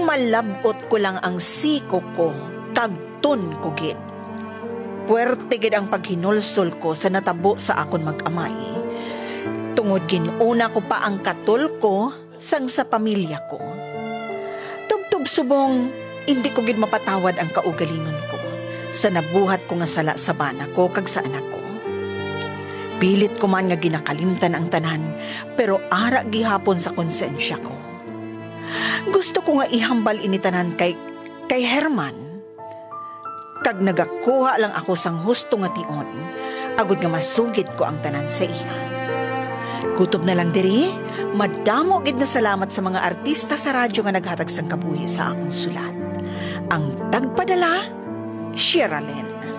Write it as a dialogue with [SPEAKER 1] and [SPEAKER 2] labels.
[SPEAKER 1] Malabot ko lang ang siko ko, kagton ko gid. Puwerte gid ang paghinulsol ko sa natabo sa akon mag-amay. Tungod ginuna ko pa ang katol ko sang sa pamilya ko. Tubtub subong, hindi ko gid mapatawad ang kaugalingon ko sa nabuhat ko nga sala sa bana ko kag sa anak ko. Pilit ko man nga ginakalimtan ang tanan, pero ara gihapon sa konsensya ko. Gusto ko nga ihambal ini tanan kay Herman. Kag nagakuha lang ako sang husto nga tion, agud nga masugid ko ang tanan sa iya. Kutob na lang diri, madamo gid na salamat sa mga artista sa radyo nga naghatag sang kabuhi sa akong sulat. Ang tagpadala, Sherilyn.